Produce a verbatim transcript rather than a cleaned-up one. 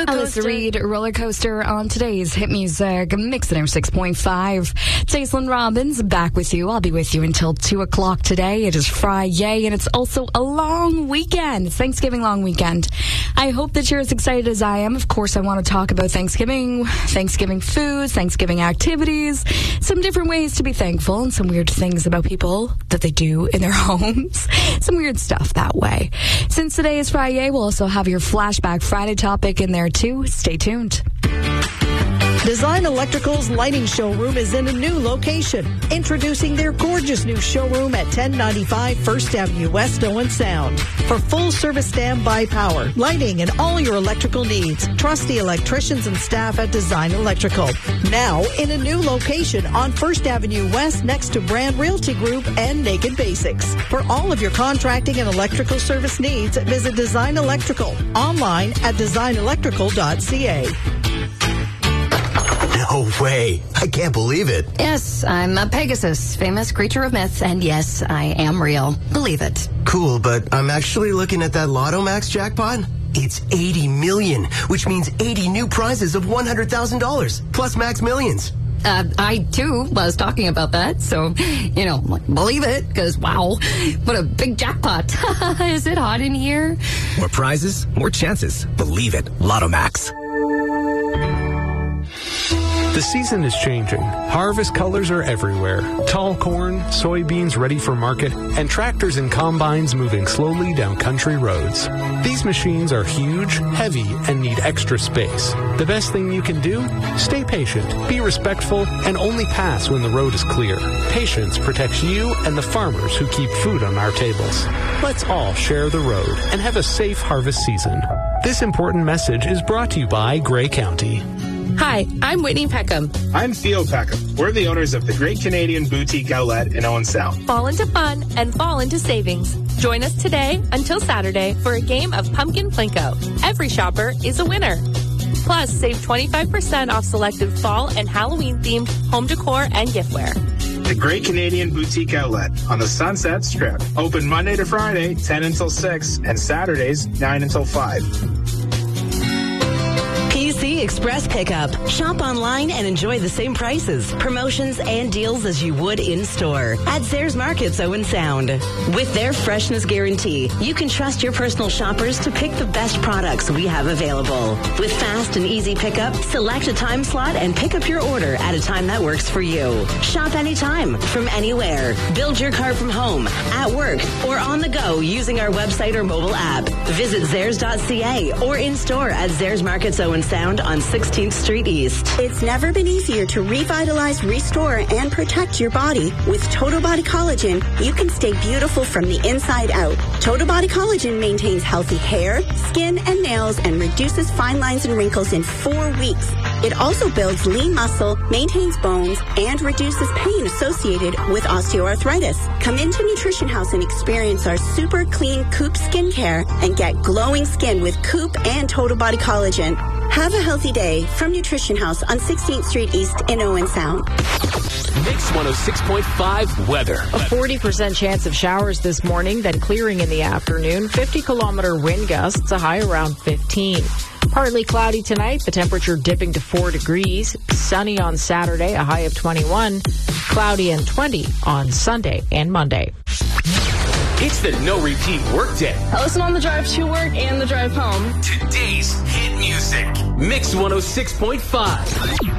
Alice Reed, Roller Coaster on today's Hit Music Mix at six point five. Jason Robbins back with you. I'll be with you until two o'clock today. It is Friday, and it's also a long weekend. It's Thanksgiving long weekend. I hope that you're as excited as I am. Of course, I want to talk about Thanksgiving, Thanksgiving foods, Thanksgiving activities, some different ways to be thankful, and some weird things about people that they do in their homes. Some weird stuff that way. Since today is Friday, we'll also have your Flashback Friday topic in there too. Stay tuned. Design Electrical's lighting showroom is in a new location. Introducing their gorgeous new showroom at ten ninety-five First Avenue West, Owen Sound. For full service standby power, lighting, and all your electrical needs, trust the electricians and staff at Design Electrical. Now in a new location on First Avenue West next to Brand Realty Group and Naked Basics. For all of your contracting and electrical service needs, visit Design Electrical online at design electrical dot c a. No way. I can't believe it. Yes, I'm a Pegasus, famous creature of myth, and yes, I am real. Believe it. Cool, but I'm actually looking at that Lotto Max jackpot. It's eighty million, which means eighty new prizes of one hundred thousand dollars, plus Max Millions. Uh, I, too, was talking about that, so, you know, believe it, because, wow, what a big jackpot. Is it hot in here? More prizes, more chances. Believe it. Lotto Max. The season is changing. Harvest colors are everywhere. Tall corn, soybeans ready for market, and tractors and combines moving slowly down country roads. These machines are huge, heavy, and need extra space. The best thing you can do? Stay patient, be respectful, and only pass when the road is clear. Patience protects you and the farmers who keep food on our tables. Let's all share the road and have a safe harvest season. This important message is brought to you by Grey County. Hi, I'm Whitney Peckham. I'm Theo Peckham. We're the owners of the Great Canadian Boutique Outlet in Owen Sound. Fall into fun and fall into savings. Join us today until Saturday for a game of Pumpkin Plinko. Every shopper is a winner. Plus, save twenty-five percent off selected fall and Halloween-themed home decor and giftware. The Great Canadian Boutique Outlet on the Sunset Strip. Open Monday to Friday, ten until six, and Saturdays, nine until five. P C Express Pickup. Shop online and enjoy the same prices, promotions, and deals as you would in-store at Zayres Markets Owen Sound. With their freshness guarantee, you can trust your personal shoppers to pick the best products we have available. With fast and easy pickup, select a time slot and pick up your order at a time that works for you. Shop anytime, from anywhere. Build your car from home, at work, or on the go using our website or mobile app. Visit Zayres dot c a or in-store at Zayres Markets Owen Sound on sixteenth Street East. It's never been easier to revitalize, restore, and protect your body. With Total Body Collagen, you can stay beautiful from the inside out. Total Body Collagen maintains healthy hair, skin, and nails and reduces fine lines and wrinkles in four weeks. It also builds lean muscle, maintains bones, and reduces pain associated with osteoarthritis. Come into Nutrition House and experience our super clean Coop skincare and get glowing skin with Coop and Total Body Collagen. Have a healthy day from Nutrition House on sixteenth Street East in Owen Sound. Mix one oh six point five weather. A forty percent chance of showers this morning, then clearing in the afternoon. fifty kilometer wind gusts, a high around fifteen. Partly cloudy tonight, the temperature dipping to four degrees. Sunny on Saturday, a high of twenty-one. Cloudy and twenty on Sunday and Monday. It's the no repeat workday. I listen on the drive to work and the drive home. Today's hit music. Mix one oh six point five.